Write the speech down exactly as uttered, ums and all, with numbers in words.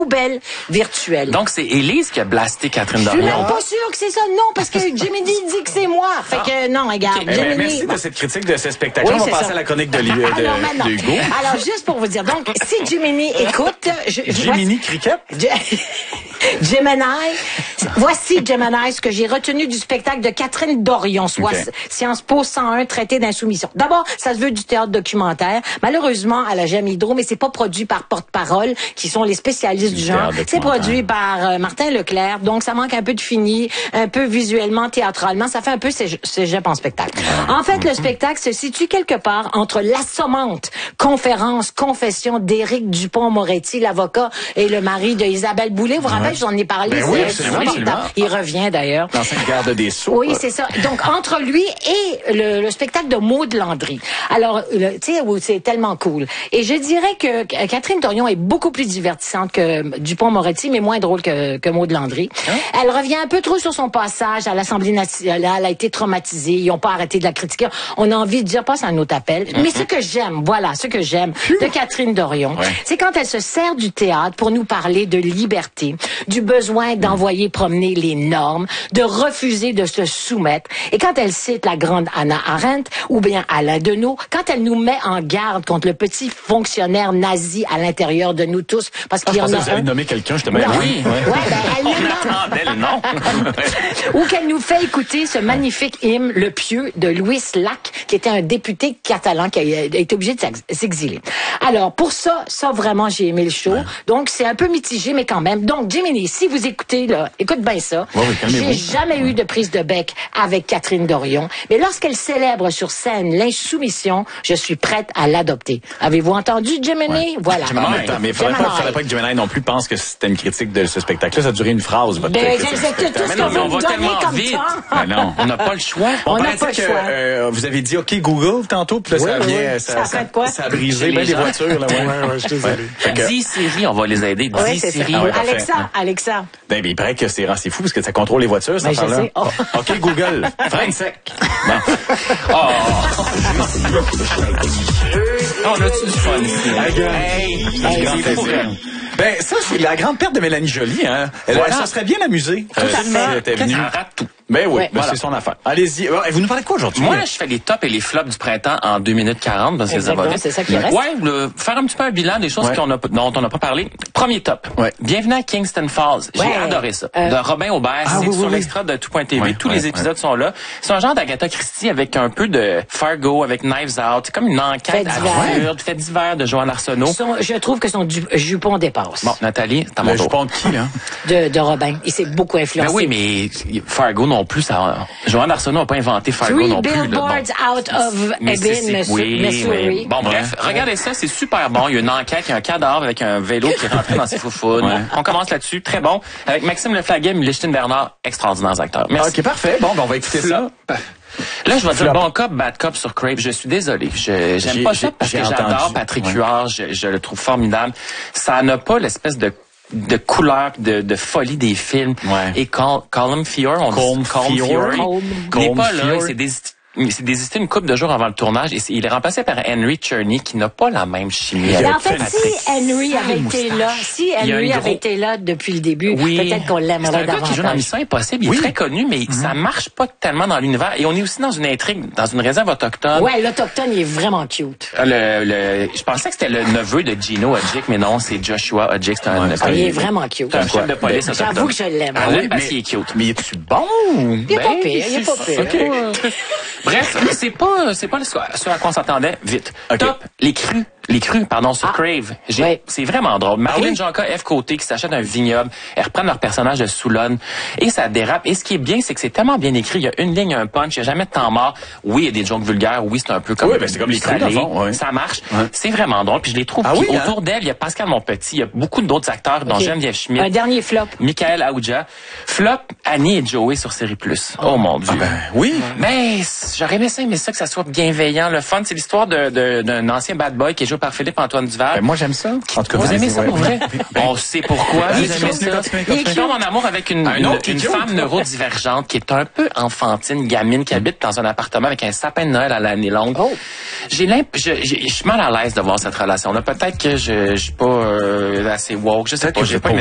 poubelle virtuelle. Donc, c'est Élise qui a blasté Catherine Dorion. Je suis même pas sûre que c'est ça. Non, parce que Gemini dit que c'est moi. Fait que non, regarde. Okay. Gemini... Merci de cette critique de ce spectacle. Oui, on va passer ça. à la chronique de, de, de, Alors, de Hugo. Alors, juste pour vous dire, donc, si Gemini écoute... Je, je Gemini vois... Cricket? Gemini. Voici, Gemini, ce que j'ai retenu du spectacle de Catherine Dorion, soit okay. Sciences Po cent un, traité d'insoumission. D'abord, ça se veut du théâtre documentaire. Malheureusement, à la Gemme Hydro, mais c'est pas produit par Porte-Parole, qui sont les spécialistes du, du genre. C'est produit par euh, Martin Leclerc, donc ça manque un peu de fini, un peu visuellement, théâtralement. Ça fait un peu cégep en spectacle. Ah, en fait, mm-hmm. le spectacle se situe quelque part entre l'assommante conférence, confession d'Éric Dupond-Moretti, l'avocat, et le mari de Isabelle Boulay. Vous vous rappelez, j'en ai parlé. Ben oui, absolument, absolument. Il revient d'ailleurs. L'ancien garde des Sceaux. Oui, c'est ça. Donc, entre lui et le, le spectacle de Maud Landry. Alors, tu sais, c'est tellement cool. Et je dirais que Catherine Dorion est beaucoup plus divertissante que Dupond-Moretti, mais moins drôle que, que Maud Landry. Hein? Elle revient un peu trop sur son passage à l'Assemblée nationale. Elle a été traumatisée. Ils n'ont pas arrêté de la critiquer. On a envie de dire, passe à un autre appel. Mm-hmm. Mais ce que j'aime, voilà, ce que j'aime de Catherine Dorion, ouais. c'est quand elle se sert du théâtre pour nous parler de liberté, du besoin d'envoyer promener les normes, de refuser de se soumettre. Et quand elle cite la grande Hannah Arendt ou bien Alain Deneau, quand elle nous met en garde contre le petit fonctionnaire nazi à l'intérieur de nous tous, parce qu'il ah, y en a que vous avez un... nommé quelqu'un, je te mets oui. Ouais, ben, elle On attendait le nom. Ou qu'elle nous fait écouter ce magnifique hymne, Le Pieux, de Louis Lac, qui était un député catalan qui a été obligé de s'exiler. Alors, pour ça, ça vraiment, j'ai aimé le show. Ouais. Donc, c'est un peu mitigé, mais quand même. Donc, Gemini, si vous écoutez, là, écoute bien ça. Ouais, oui, j'ai jamais ouais. eu de prise de bec avec Catherine Dorion, mais lorsqu'elle célèbre sur scène l'insoumission, je suis prête à l'adopter. Avez-vous entendu, Gemini? Ouais. Voilà. En même temps, mais il faudrait pas, faudrait pas que Gemini non plus pense que c'était une critique de ce spectacle-là. Ça a duré une phrase, votre ben, critique. C'est tout ce qu'on on va tellement comme vite. Ben non. On n'a pas le choix. On n'a pas le que, choix. Euh, vous avez dit OK Google tantôt, puis là, oui, ça oui, vient, oui. ça, ça, ça, ça a brisé ben, les voitures. Là, ouais. ouais, ouais, je suis désolé. Ouais. dix Séries, on va les aider. dix ouais, séries. Ah, ouais, Alexa, Alexa. Ben, il paraît que c'est fou parce que ça contrôle les voitures, ça, ben, par là. Oh. OK, Google. Freine sec. Bon. Oh. On a-tu du fun ici? Hey, hey, grand plaisir. Ben, ça, c'est la grande perte de Mélanie Joly, hein. Elle, voilà. elle se serait bien amusée. Tout à fait. Elle était venue. Elle rate tout. Ben oui, ouais. ben voilà. c'est son affaire. Allez-y. Vous nous parlez de quoi aujourd'hui? Moi, je fais les tops et les flops du printemps en deux minutes quarante parce que ça va vite. C'est ça qui reste. Ouais, le, faire un petit peu un bilan des choses ouais. qu'on a, dont on n'a pas parlé. Premier top. Ouais. Bienvenue à Kingston Falls. J'ai ouais. adoré ça. Euh... De Robin Aubert. Ah, c'est oui, sur oui, l'extra de tout point T V. Ouais, Tous ouais, les épisodes ouais. sont là. C'est un genre d'Agatha Christie avec un peu de Fargo, avec Knives Out. C'est comme une enquête absurde, fait divers de Joanne Arsenault. Son, je trouve que son du, jupon dépasse. Bon, Nathalie, c'est à mon Le tour. jupon de qui, là? De, de Robin. Il s'est beaucoup influencé. Ben oui, mais Fargo non plus, ça, Joanne Arsenault n'a pas inventé Fargo Three non plus. billboards Bon. out of Ebbing, oui, Missouri. Oui. Bon, bref, ouais. regardez ça, c'est super bon. Il y a une enquête, il y a un cadavre avec un vélo qui est rentré dans ses foufounes. Ouais. On commence là-dessus, très bon. Avec Maxime Leflaguet, Lichtine Bernard, extraordinaires acteurs. Merci. OK, parfait. Bon, ben, on va écouter ça. Là, je vais dire bon cop, bad cop sur Crave. Je suis désolé. Je, j'aime pas ça parce que j'adore Patrick ouais. Huard. Je, je le trouve formidable. Ça n'a pas l'espèce de de couleur, de, de folie des films. Ouais. Et Col- Colm Feore, on Colm dit Colm Feore. Feore. Il n'est pas là, il s'est désisté. Il s'est désisté une couple de jours avant le tournage et il est remplacé par Henry Czerny qui n'a pas la même chimie. Mais en fait, si Henry avait été là, si Henry avait été là depuis le début, oui. peut-être qu'on l'aimerait davantage. C'est un gars qui joue dans Mission Impossible, il oui. est très connu, mais mm-hmm. ça marche pas tellement dans l'univers. Et on est aussi dans une intrigue, dans une réserve autochtone. Ouais, l'autochtone, il est vraiment cute. Le, le, je pensais que c'était le neveu de Gino Hodgick, mais non, c'est Joshua Hodgick. C'est un, ouais, il est vraiment cute. C'est un chef de police autochtone. J'avoue que je l'aime. Ah oui, parce qu'il est cute. Mais es-tu bon? Il est pas pire, il est pas pire. Okay. Bref, c'est pas, c'est pas ce à quoi on s'attendait. Vite. Okay. Top, les crus. Les crus, pardon, sur ah, Crave. J'ai, ouais. C'est vraiment drôle. Marilyn ah oui? Jonca, F. Côté, qui s'achètent un vignoble, elles reprennent leur personnage de Soulonne, et ça dérape. Et ce qui est bien, c'est que c'est tellement bien écrit. Il y a une ligne, un punch, il n'y a jamais de temps mort. Oui, il y a des jokes vulgaires. Oui, c'est un peu comme... Oui, ben c'est comme les crus, fond, ouais. Ça marche. Ouais. C'est vraiment drôle. Puis je les trouve... Ah oui, hein? Autour d'elle, il y a Pascal Monpetit, il y a beaucoup d'autres acteurs, dont okay. Geneviève Schmidt. Un dernier flop. Michael Aouja. Flop, Annie et Joey sur Série Plus. Oh, oh mon Dieu. Ah ben, oui. Mais j'aurais aimé ça, aimé ça, que ça soit bienveillant. Le fun, c'est l'histoire de, de, d'un ancien bad boy qui est joué par Philippe-Antoine Duval. Ben, moi, j'aime ça. En tout cas, vous aimez ça, pour vrai? Ben, On sait pourquoi oui, vous aimez ça. Je tombe en amour avec une, une, une femme neurodivergente qui est un peu enfantine, gamine, qui habite dans un appartement avec un sapin de Noël à l'année longue. Oh. J'ai l'imp... je, je, je suis mal à l'aise de voir cette relation-là. Peut-être que je, je suis pas euh, assez woke. Je sais pas. J'ai pas